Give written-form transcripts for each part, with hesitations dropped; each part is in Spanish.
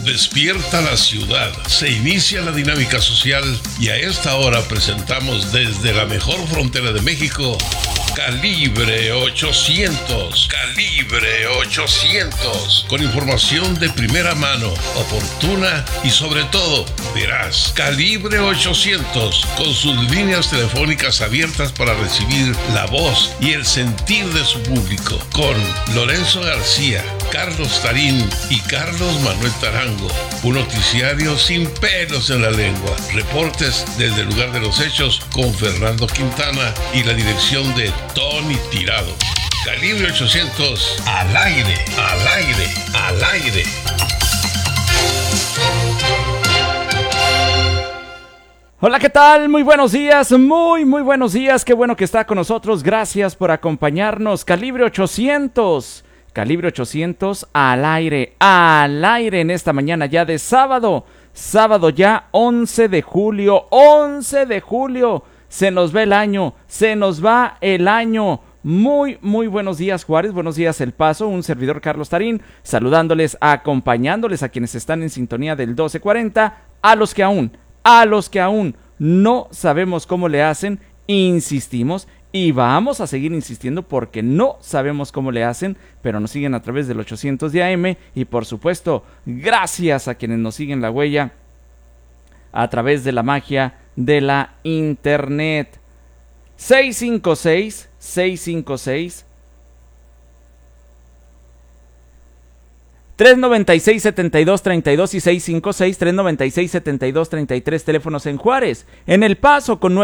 Despierta la ciudad, se inicia la dinámica social y a esta hora presentamos desde la mejor frontera de México, Calibre 800. Calibre 800. Con información de primera mano, oportuna y sobre todo veraz. Calibre 800. Con sus líneas telefónicas abiertas para recibir la voz y el sentir de su público. Con Lorenzo García, Carlos Tarín y Carlos Manuel Tarango. Un noticiario sin pelos en la lengua. Reportes desde el lugar de los hechos con Fernando Quintana y la dirección de Tony Tirado. Calibre 800, al aire, al aire, al aire. Hola, ¿qué tal? Muy buenos días, muy buenos días. Qué bueno que está con nosotros. Gracias por acompañarnos. Calibre 800. Calibre 800 al aire en esta mañana ya de sábado ya 11 de julio, se nos va el año, muy buenos días Juárez, buenos días El Paso, un servidor Carlos Tarín, saludándoles, acompañándoles a quienes están en sintonía del 1240, a los que aún no sabemos cómo le hacen, insistimos y vamos a seguir insistiendo porque no sabemos cómo le hacen, pero nos siguen a través del 800 de AM y por supuesto, gracias a quienes nos siguen la huella a través de la magia de la internet. 656 396-7232 y 656-396-7233, teléfonos en Juárez, en El Paso con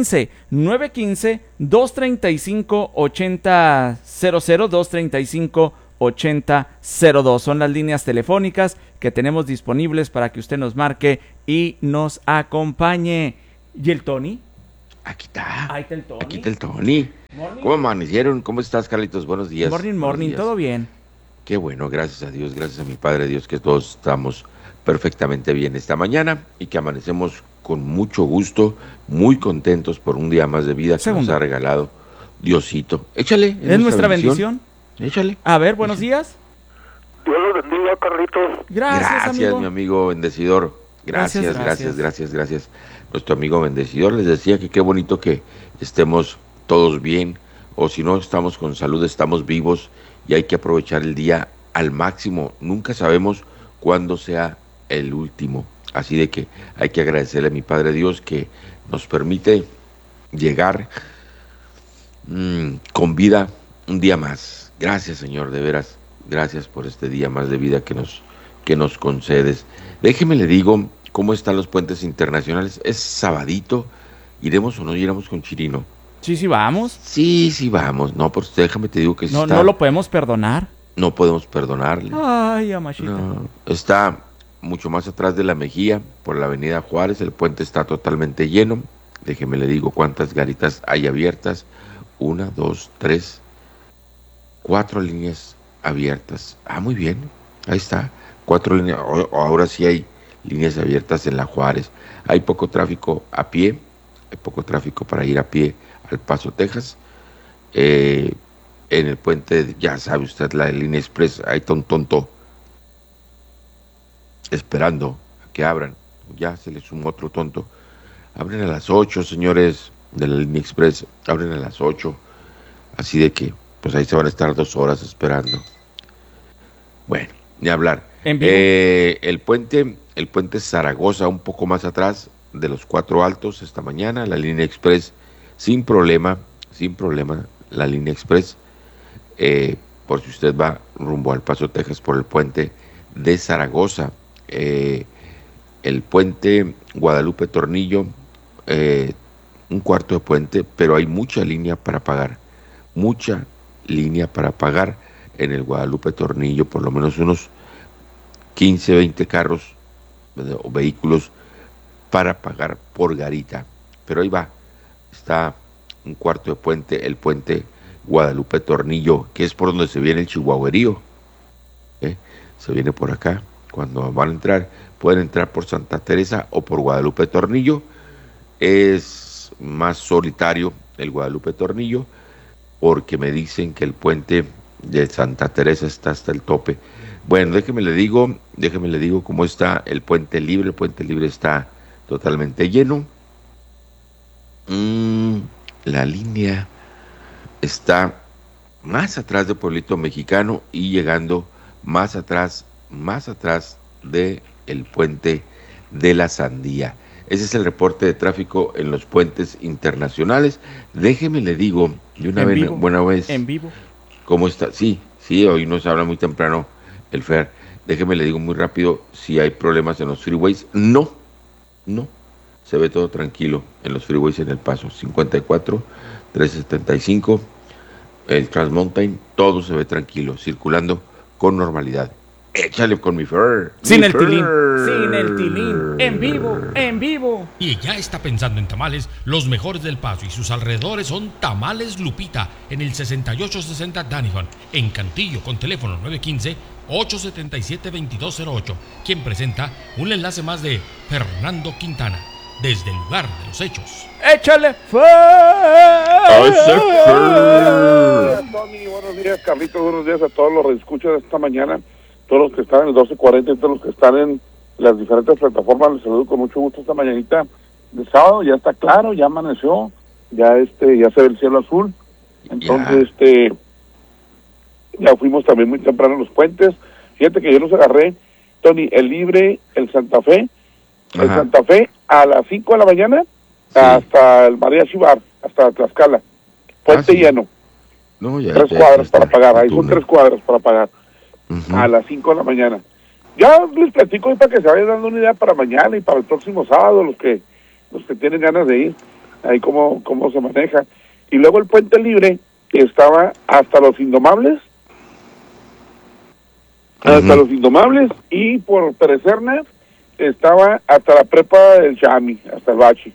915-235-8000, 235-8002, son las líneas telefónicas que tenemos disponibles para que usted nos marque y nos acompañe. ¿Y el Tony? Aquí está. Ahí está el Tony. Aquí está el Tony. Morning. ¿Cómo amanecieron? ¿Cómo estás, Carlitos? Buenos días. Morning, días. ¿todo bien? Qué bueno, gracias a Dios, gracias a mi Padre Dios, que todos estamos perfectamente bien esta mañana y que amanecemos con mucho gusto, muy contentos por un día más de vida que nos ha regalado Diosito. Échale. ¿Es nuestra bendición? Échale. A ver, buenos días. Dios los bendiga, Carlitos. Gracias, amigo. Mi amigo bendecidor. Gracias. Nuestro amigo bendecidor, les decía que qué bonito que estemos todos bien, o si no estamos con salud, estamos vivos y hay que aprovechar el día al máximo. Nunca sabemos cuándo sea el último. Así de que hay que agradecerle a mi Padre Dios que nos permite llegar con vida un día más. Gracias, Señor, de veras. Gracias por este día más de vida que nos concedes. Déjeme le digo cómo están los puentes internacionales. Es sabadito. ¿Iremos o no iremos con Chirino? Sí, vamos. Sí, vamos. No, pues déjame te digo que no, está... No lo podemos perdonar. No podemos perdonarle. Ay, amachita. No, está mucho más atrás de la Mejía, por la avenida Juárez. El puente está totalmente lleno. Déjeme le digo cuántas garitas hay abiertas. 1, 2, 3, 4 líneas abiertas. Muy bien. Ahí está. 4 líneas. Ahora sí hay líneas abiertas en la Juárez. Hay poco tráfico a pie. Hay poco tráfico para ir a pie al Paso, Texas. En el puente, ya sabe usted, la línea express, ahí está un tonto esperando a que abran. Ya se le sumó otro tonto. Abren a las 8, señores de la línea express, abren a las 8. Así de que, pues ahí se van a estar 2 horas esperando. Bueno, ni hablar. El puente Zaragoza, un poco más atrás de los 4 Altos, esta mañana, la línea express sin problema, la línea express, por si usted va rumbo al Paso, Texas, por el puente de Zaragoza, el puente Guadalupe Tornillo, un cuarto de puente, pero hay mucha línea para pagar en el Guadalupe Tornillo, por lo menos unos 15, 20 carros o vehículos para pagar por garita, pero ahí va. Está un cuarto de puente, el puente Guadalupe Tornillo, que es por donde se viene el chihuahuerío. Se viene por acá. Cuando van a entrar, pueden entrar por Santa Teresa o por Guadalupe Tornillo. Es más solitario el Guadalupe Tornillo, porque me dicen que el puente de Santa Teresa está hasta el tope. Bueno, déjeme le digo cómo está el Puente Libre. El Puente Libre está totalmente lleno. La línea está más atrás de Pueblito Mexicano y llegando más atrás de el Puente de la Sandía. Ese es el reporte de tráfico en los puentes internacionales. Déjeme le digo de una buena vez. En vivo. ¿Cómo está? Sí, hoy nos habla muy temprano el Fer. Déjeme le digo muy rápido si hay problemas en los freeways. No. Se ve todo tranquilo en los freeways en El Paso. 54, 375, el Transmountain, todo se ve tranquilo, circulando con normalidad. Échale con mi Fer. Sin el tilín. En vivo. Y ya está pensando en tamales. Los mejores del Paso y sus alrededores son Tamales Lupita en el 6860 Danihon, en Cantillo, con teléfono 915-877-2208. Quien presenta un enlace más de Fernando Quintana, desde el lugar de los hechos. ¡Échale! Tony, buenos días, Carlitos, buenos días a todos los que escuchan esta mañana, todos los que están en el 1240 y todos los que están en las diferentes plataformas. Les saludo con mucho gusto esta mañanita de sábado. Ya está claro, ya amaneció, ya se ve el cielo azul. Entonces, ya fuimos también muy temprano a los puentes. Fíjate que yo los agarré, Tony, el Libre, el Santa Fe. El Santa Fe a las 5 de la mañana, sí, hasta el Mariachi Bar, hasta Tlaxcala. Puente lleno. No, ya, 3 cuadras para pagar. Ahí son 3 cuadras para pagar. A las 5 de la mañana. Ya les platico ahí para que se vayan dando una idea para mañana y para el próximo sábado, los que tienen ganas de ir, ahí cómo se maneja. Y luego el Puente Libre estaba hasta los Indomables, y por Perecerna estaba hasta la prepa del Chami, hasta el Bachi.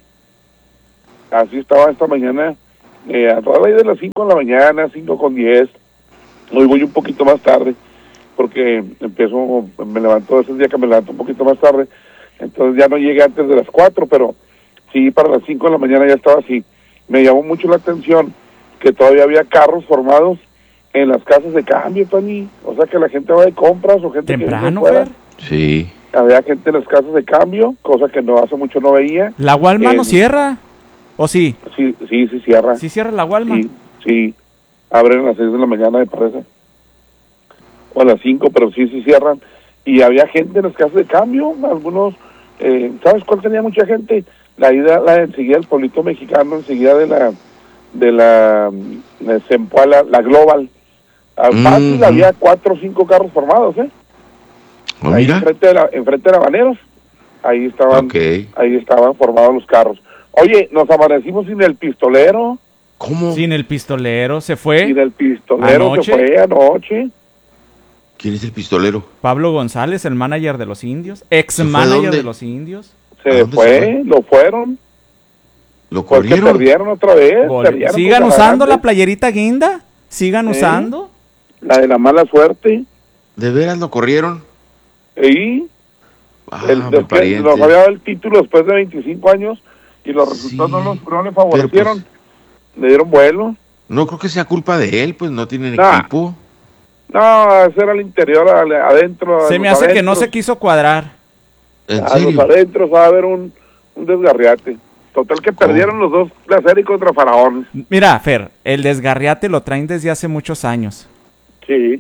Así estaba esta mañana, a raíz de las 5 de la mañana, 5:10. Hoy voy un poquito más tarde, porque me levanto, ese día que me levanto un poquito más tarde, entonces ya no llegué antes de las 4, pero sí, para las 5 de la mañana ya estaba así. Me llamó mucho la atención que todavía había carros formados en las casas de cambio, Tony. O sea, que la gente va de compras o gente temprano, que Fer. Sí. Había gente en las casas de cambio, cosa que no hace mucho no veía. ¿La Walmart no cierra? ¿O sí? Sí cierra. ¿Sí cierra la Walmart? Sí. Abren a las 6 de la mañana, me parece. O a las 5, pero sí cierran. Y había gente en las casas de cambio, algunos, ¿sabes cuál tenía mucha gente? Enseguida del Pueblito Mexicano, enseguida de la Zempoala, la Global. Fácil, había 4 o 5 carros formados, ahí enfrente de la Habaneros, ahí estaban formados los carros. Oye, nos amanecimos sin el pistolero. ¿Cómo? Sin el pistolero, se fue. Sin el pistolero, se fue anoche. ¿Quién es el pistolero? Pablo González, el manager de los Indios, ex-manager de los Indios. Se fue, lo fueron. ¿Lo corrieron? Porque perdieron otra vez. Sigan usando la playerita guinda, sigan usando. La de la mala suerte. ¿De veras lo corrieron? Sí. Nos había dado el título después de 25 años y los resultados no le favorecieron. Le dieron vuelo. No creo que sea culpa de él, pues no tienen equipo. No, ese era el interior, adentro. Se me hace que no se quiso cuadrar. ¿En serio? Los adentros va a haber un desgarriate. Total que perdieron los dos la serie contra Faraones. Mira, Fer, el desgarriate lo traen desde hace muchos años. Sí.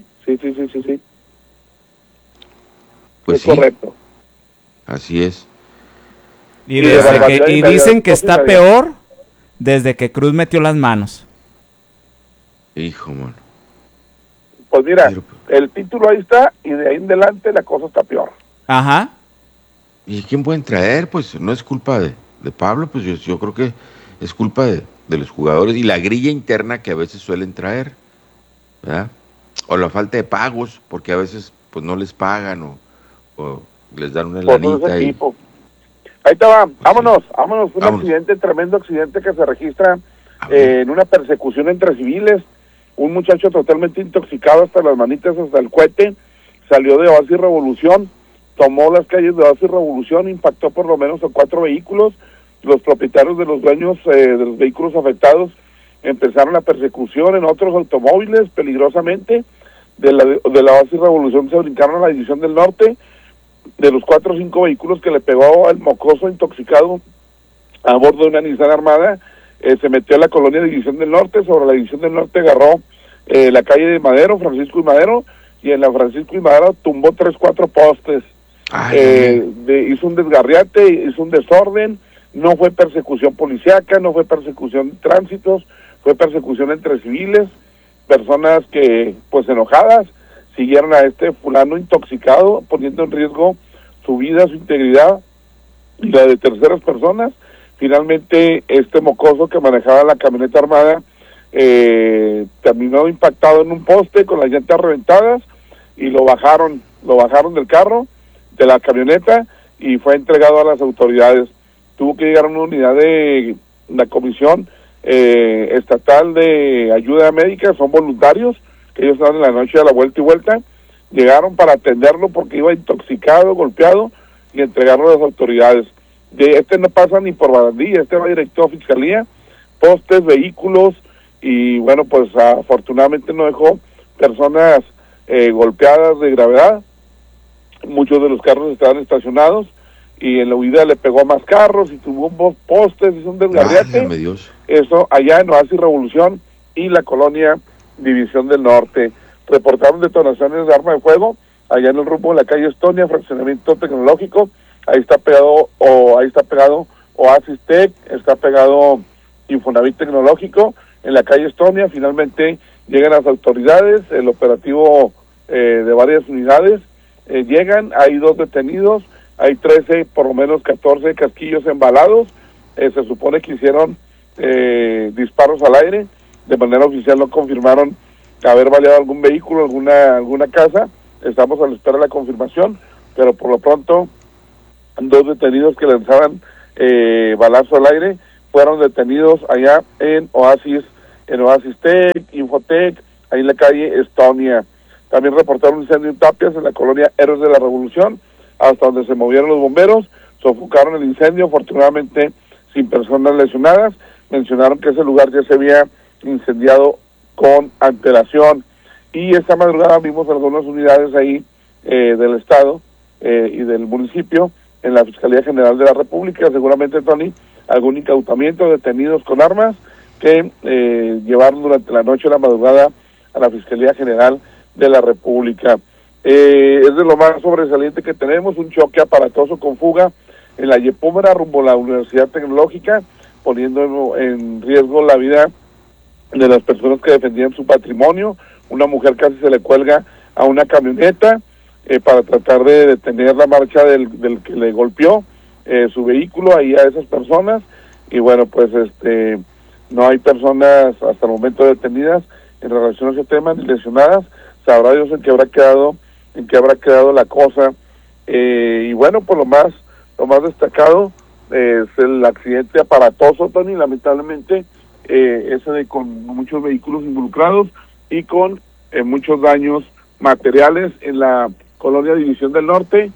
Pues es sí. Correcto. Así es. Y dicen que está peor desde que Cruz metió las manos. Hijo, mano. Pues mira, el título ahí está y de ahí en adelante la cosa está peor. Ajá. ¿Y quién pueden traer? Pues no es culpa de Pablo, pues yo creo que es culpa de los jugadores y la grilla interna que a veces suelen traer, ¿verdad? O la falta de pagos, porque a veces pues no les pagan o les dan una lanita. Ahí te va, vámonos. Un accidente, tremendo accidente que se registra en una persecución entre civiles. Un muchacho totalmente intoxicado hasta las manitas, hasta el cohete, salió de Oasis Revolución, tomó las calles de Oasis Revolución, impactó por lo menos a 4 vehículos. Los propietarios de los dueños de los vehículos afectados empezaron la persecución en otros automóviles peligrosamente. de la Oasis Revolución se brincaron a la División del Norte. De los 4 o 5 vehículos que le pegó al mocoso intoxicado a bordo de una Nissan Armada, se metió a la colonia División del Norte. Sobre la División del Norte agarró la calle de Madero, Francisco y Madero, y en la Francisco y Madero tumbó 3-4 postes. Hizo un desgarriate, hizo un desorden. No fue persecución policíaca, no fue persecución de tránsitos, fue persecución entre civiles, personas que, pues enojadas, siguieron a este fulano intoxicado, poniendo en riesgo su vida, su integridad y la de terceras personas. Finalmente, este mocoso que manejaba la camioneta armada terminó impactado en un poste con las llantas reventadas y lo bajaron del carro, de la camioneta, y fue entregado a las autoridades. Tuvo que llegar a una unidad de la Comisión Estatal de Ayuda Médica, son voluntarios, que ellos estaban en la noche a la vuelta y vuelta, llegaron para atenderlo porque iba intoxicado, golpeado, y entregarlo a las autoridades. De este no pasa ni por barandilla, este va directo a Fiscalía, postes, vehículos, y bueno, pues afortunadamente no dejó personas golpeadas de gravedad. Muchos de los carros estaban estacionados, y en la huida le pegó a más carros, y tuvo postes, hizo un desgarriate. Eso allá en Oasis Revolución y la colonia División del Norte. Reportaron detonaciones de arma de fuego allá en el rumbo de la calle Estonia, fraccionamiento tecnológico. Ahí está pegado Oasis Tech, está pegado Infonavit Tecnológico en la calle Estonia. Finalmente llegan las autoridades, el operativo de varias unidades llegan, hay 2 detenidos, hay 13, por lo menos 14 casquillos embalados. Se supone que hicieron disparos al aire. De manera oficial no confirmaron haber baleado algún vehículo, alguna casa. Estamos a la espera de la confirmación, pero por lo pronto 2 detenidos que lanzaban balazo al aire fueron detenidos allá en Oasis Tech, Infotech, ahí en la calle Estonia. También reportaron un incendio en Tapias, en la colonia Héroes de la Revolución, hasta donde se movieron los bomberos, sofocaron el incendio, afortunadamente sin personas lesionadas. Mencionaron que ese lugar ya se había incendiado con antelación, y esta madrugada vimos algunas unidades ahí del estado y del municipio en la Fiscalía General de la República, seguramente, Tony, algún incautamiento, detenidos con armas que llevaron durante la noche o la madrugada a la Fiscalía General de la República. Es de lo más sobresaliente que tenemos, un choque aparatoso con fuga en la Yepúmera rumbo a la Universidad Tecnológica, poniendo en riesgo la vida de las personas que defendían su patrimonio. Una mujer casi se le cuelga a una camioneta para tratar de detener la marcha del que le golpeó su vehículo ahí a esas personas, y bueno, pues no hay personas hasta el momento detenidas en relación a ese tema ni lesionadas. Sabrá Dios en qué habrá quedado la cosa. Y bueno, pues lo más destacado es el accidente aparatoso, Tony, lamentablemente, ese con muchos vehículos involucrados y con muchos daños materiales en la colonia División del Norte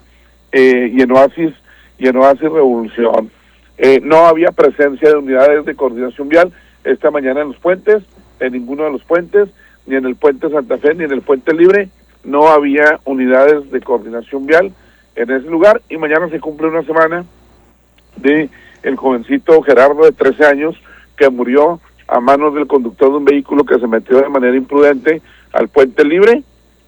y en Oasis Revolución. No había presencia de unidades de coordinación vial esta mañana en los puentes, en ninguno de los puentes, ni en el puente Santa Fe, ni en el puente Libre. No había unidades de coordinación vial en ese lugar, y mañana se cumple una semana de el jovencito Gerardo de 13 años que murió a manos del conductor de un vehículo que se metió de manera imprudente al puente Libre.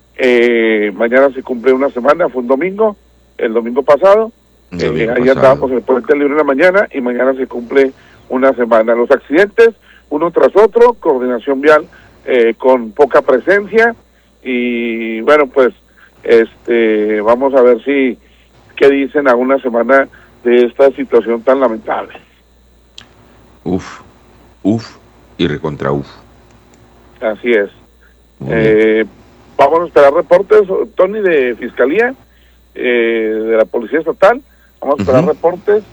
Mañana se cumple una semana, fue un domingo, el domingo pasado. Ahí andábamos en el puente Libre en la mañana, y mañana se cumple una semana. Los accidentes, uno tras otro, coordinación vial con poca presencia, y bueno, pues vamos a ver qué dicen a una semana de esta situación tan lamentable. Uf y recontra uf. Así es. Vamos a esperar reportes, Tony, de Fiscalía, de la Policía Estatal. Vamos a esperar reportes,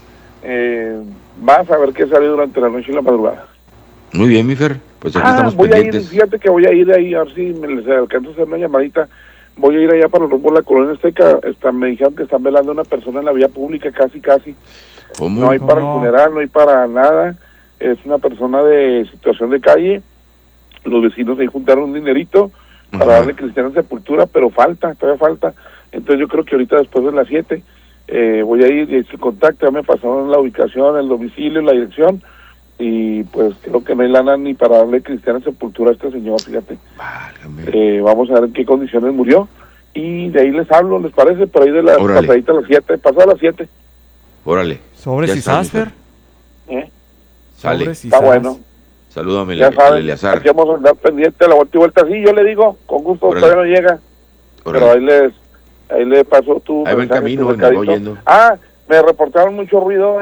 más a ver qué sale durante la noche y la madrugada. Muy bien, mi Fer, pues aquí estamos pendientes. Fíjate que voy a ir ahí, a ver si me les alcanzo a hacer una llamadita. Voy a ir allá para el rumbo de la colonia Azteca. Me dijeron que están velando a una persona en la vía pública, casi. ¿Cómo? No hay para el funeral, no hay para nada. Es una persona de situación de calle. Los vecinos ahí juntaron un dinerito, para darle cristiana sepultura, pero todavía falta. Entonces yo creo que ahorita después de las 7 voy a ir y se contacta, ya me pasaron la ubicación, el domicilio, la dirección, y pues creo que no hay lana ni para darle cristiana sepultura a este señor, fíjate. Vamos a ver en qué condiciones murió, y de ahí les hablo, ¿les parece? Por ahí de las pasaditas a las 7, pasado a las 7. Órale. ¿Sobres y Sasfer? Sale. Está bueno. Salúdame, ya saben, Eleazar. aquí vamos a andar pendiente a la vuelta y vuelta, sí, yo le digo, con gusto. Órale. Todavía no llega, Órale. pero ahí le paso tu ahí va en mensaje, camino, tu me voy recadito. yendo. Me reportaron mucho ruido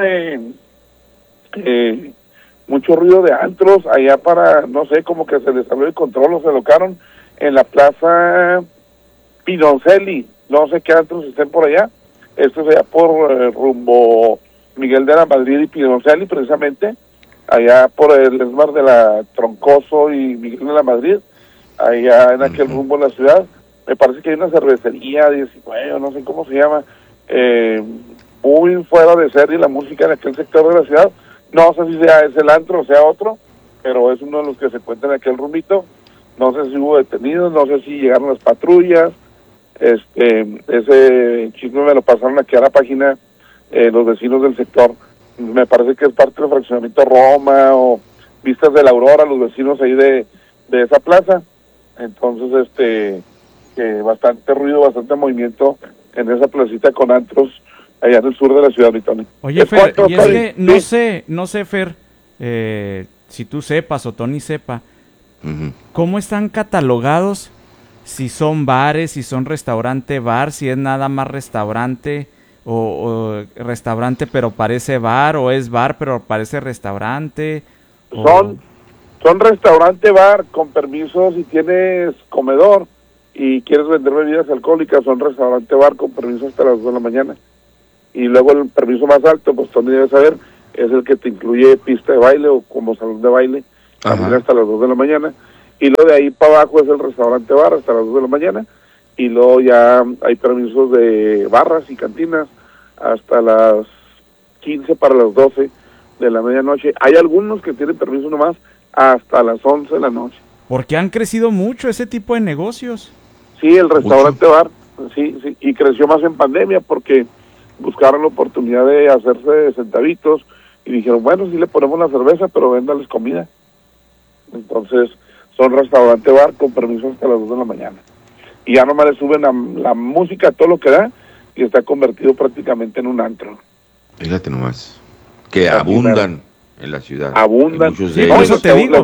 de antros allá para, no sé, como que se les salió el control o se locaron en la plaza Pinoncelli, no sé qué antros estén por allá. Esto es allá por rumbo Miguel de la Madrid y Pinoncelli, precisamente allá por el esmar de la Troncoso y Miguel de la Madrid, allá en aquel rumbo de la ciudad. Me parece que hay una cervecería, 19, no sé cómo se llama, muy fuera de serie la música en aquel sector de la ciudad. No sé si sea ese el antro o sea otro, pero es uno de los que se encuentra en aquel rumbito. No sé si hubo detenidos, no sé si llegaron las patrullas. Ese chisme me lo pasaron aquí a la página los vecinos del sector. Me parece que es parte del fraccionamiento Roma o Vistas de la Aurora, los vecinos ahí de esa plaza. Entonces, bastante ruido, bastante movimiento en esa placita con antros allá en el sur de la ciudad, Vitoni. Oye, Fer, y es que no sé, Fer, si tú sepas o Tony sepa, ¿cómo están catalogados? Si son bares, si son restaurante-bar, si es nada más restaurante o restaurante pero parece bar, o es bar pero parece restaurante. Son restaurante-bar con permiso si tienes comedor y quieres vender bebidas alcohólicas, son restaurante-bar con permiso hasta las 2 de la mañana. Y luego el permiso más alto, pues Tony debe saber, es el que te incluye pista de baile o como salón de baile, también hasta las 2 de la mañana. Y luego de ahí para abajo es el restaurante-bar hasta las 2 de la mañana. Y luego ya hay permisos de barras y cantinas hasta las 15 para las 12 de la medianoche. Hay algunos que tienen permiso nomás hasta las 11 de la noche. Porque han crecido mucho ese tipo de negocios. Sí, el restaurante-bar, sí, y creció más en pandemia porque buscaron la oportunidad de hacerse centavitos y dijeron, bueno, sí le ponemos la cerveza, pero véndales comida. Entonces, son restaurante-bar con permiso hasta las 2 de la mañana. Y ya nomás le suben la música, todo lo que da, y está convertido prácticamente en un antro. Fíjate nomás, que abundan en la ciudad. Abundan. Sí, por eso te digo.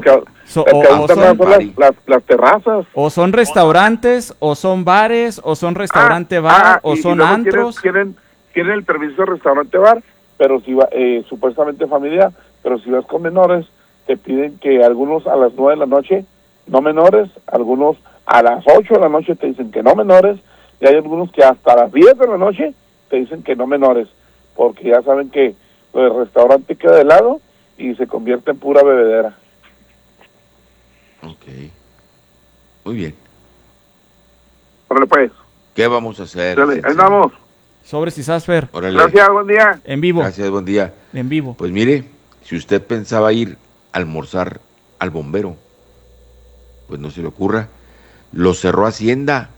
Las terrazas. O son restaurantes, o son bares, o son restaurante-bar, o son antros. Tienen el permiso de restaurante-bar, pero si va, supuestamente familiar, pero si vas con menores, te piden que algunos a las 9 de la noche, no menores, algunos a las 8 de la noche te dicen que no menores, y hay algunos que hasta las 10 de la noche te dicen que no menores, porque ya saben que el restaurante queda de lado y se convierte en pura bebedera. Ok. Muy bien. Órale pues. ¿Qué vamos a hacer? Dale, ahí vamos. Sobres y Sasfer. Órale. Gracias, buen día. En vivo. Gracias, buen día. En vivo. Pues mire, si usted pensaba ir a almorzar al bombero, pues no se le ocurra. Lo cerró Hacienda.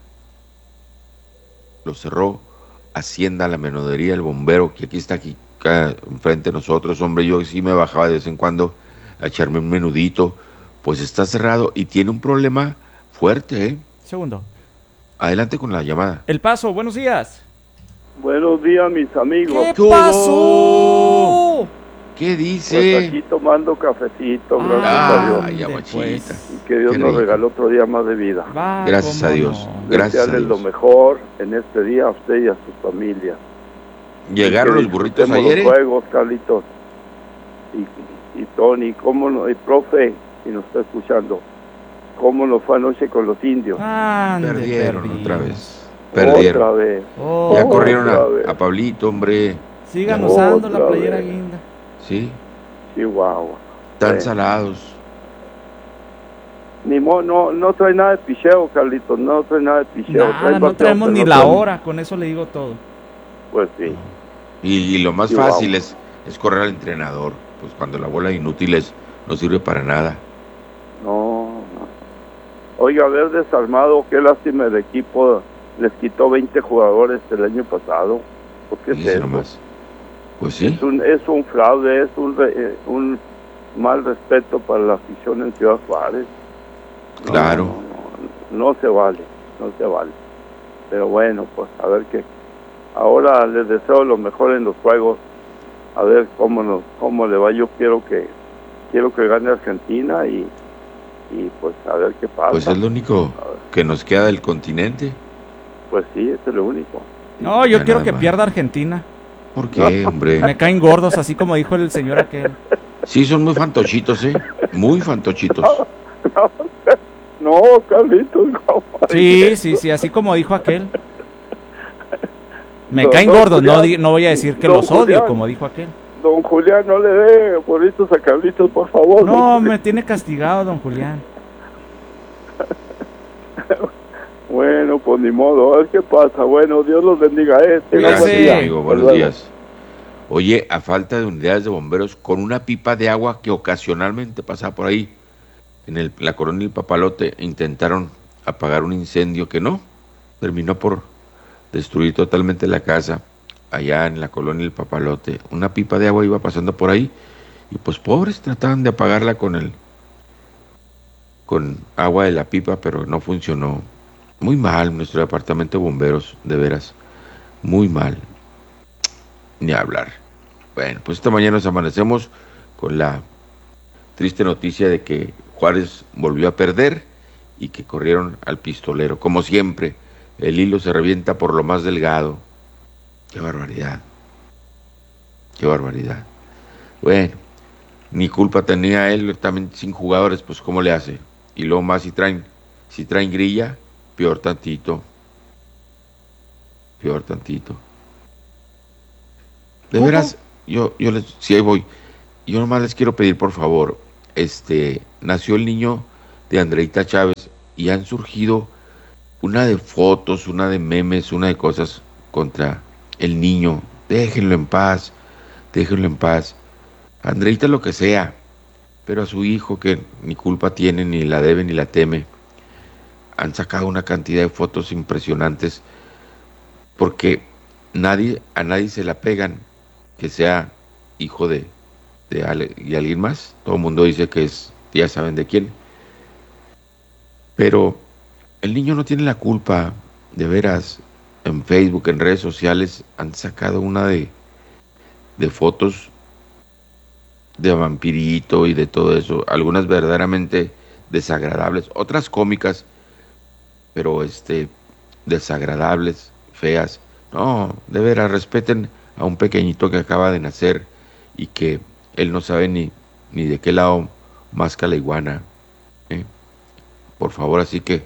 Lo cerró Hacienda, la menudería, el bombero, que aquí está acá enfrente de nosotros. Hombre, yo sí me bajaba de vez en cuando a echarme un menudito. Pues está cerrado y tiene un problema fuerte, ¿eh? Segundo. Adelante con la llamada. El Paso, buenos días. Buenos días, mis amigos. ¿Qué pasó? ¿Qué dice? Pues aquí tomando cafecito, gracias a Dios. Ay, aguachita. Y que Dios Qué nos rico. regaló otro día más de vida. Gracias a Dios. Gracias Gracias a Desearles Dios. lo mejor en este día a usted y a su familia. Llegaron Que los burritos disfrutemos ayer. los juegos, Carlitos. Y Tony, cómo no, y profe, si nos está escuchando, cómo nos fue anoche con los indios. Perdieron otra vez. Perdieron. Otra vez. Ya corrieron Otra vez. a Pablito, hombre. Sigan Ya. usando la Otra playera vez. guinda. Sí, Chihuahua. tan Bueno. salados. Ni no trae nada de picheo, Carlitos, no trae nada de picheo. Nada, Trae no bateo, traemos pero ni no la trae- hora, con eso le digo todo. Pues sí. Y lo más Sí, fácil wow. es correr al entrenador. Pues cuando la bola de inútiles no sirve para nada. No. Oiga, haber desarmado, qué lástima, el equipo les quitó 20 jugadores el año pasado. ¿Por qué es eso? Nomás. Pues sí. Es un fraude, es un mal respeto para la afición en Ciudad Juárez. Claro. No se vale. Pero bueno, pues a ver qué. Ahora les deseo lo mejor en los juegos. A ver cómo le va. Yo quiero que gane Argentina y pues a ver qué pasa. Pues es lo único que nos queda del continente. Pues sí, es lo único. No, yo Ya quiero nada que más. pierda Argentina. ¿Por qué, hombre? Me caen gordos, así como dijo el señor aquel. Sí, son muy fantochitos, muy fantochitos. No, Carlitos, no. Sí, así como dijo aquel. Me No, caen no, gordos, Julián, no voy a decir que don los odio, Julián. como dijo aquel. Don Julián, no le dé bolitos a Carlitos, por favor. No, me tiene castigado, don Julián. Bueno, pues ni modo, a ver qué pasa. Bueno, Dios los bendiga. Gracias, buen día. amigo. Hasta Buenos luego. días. Oye, a falta de unidades de bomberos, con una pipa de agua que ocasionalmente pasaba por ahí, en la colonia El Papalote, intentaron apagar un incendio que no, terminó por destruir totalmente la casa, allá en la colonia El Papalote. Una pipa de agua iba pasando por ahí, y pues pobres trataban de apagarla con agua de la pipa, pero no funcionó. Muy mal nuestro departamento de bomberos, de veras, muy mal. Ni hablar. Bueno, pues esta mañana nos amanecemos con la triste noticia de que Juárez volvió a perder y que corrieron al pistolero. Como siempre, el hilo se revienta por lo más delgado. ¡Qué barbaridad! ¡Qué barbaridad! Bueno, ni culpa tenía él, también sin jugadores, pues ¿cómo le hace? Y luego más si traen grilla, peor tantito. Peor tantito. De veras, sí, ahí voy. Yo nomás les quiero pedir, por favor, nació el niño de Andreita Chávez y han surgido una de fotos, una de memes, una de cosas contra el niño. Déjenlo en paz. Andreita lo que sea, pero a su hijo, que ni culpa tiene, ni la debe, ni la teme, han sacado una cantidad de fotos impresionantes porque a nadie se la pegan que sea hijo de alguien más. Todo el mundo dice que es, ya saben de quién. Pero el niño no tiene la culpa, de veras. En Facebook, en redes sociales, han sacado una de fotos de vampirito y de todo eso. Algunas verdaderamente desagradables, otras cómicas, pero desagradables, feas. No, de veras, respeten a un pequeñito que acaba de nacer y que él no sabe ni de qué lado masca la iguana. Por favor, así que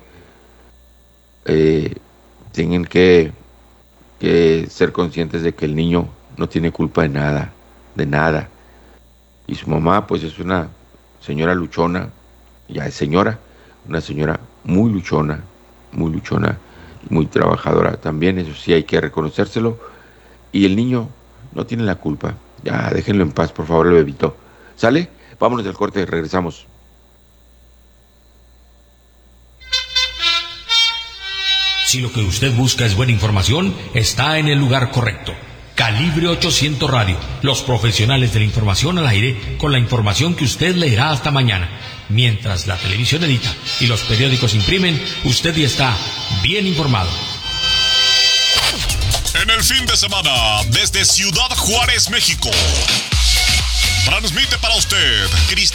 tienen que ser conscientes de que el niño no tiene culpa de nada. Y su mamá, pues, es una señora luchona, ya es señora, una señora muy luchona, muy trabajadora también, eso sí hay que reconocérselo. Y el niño no tiene la culpa. Ya, déjenlo en paz, por favor, el bebito. ¿Sale? Vámonos del corte, regresamos. Si lo que usted busca es buena información, está en el lugar correcto. Calibre 800 Radio, los profesionales de la información al aire, con la información que usted leerá hasta mañana. Mientras la televisión edita y los periódicos imprimen, usted ya está bien informado. En el fin de semana, desde Ciudad Juárez, México, transmite para usted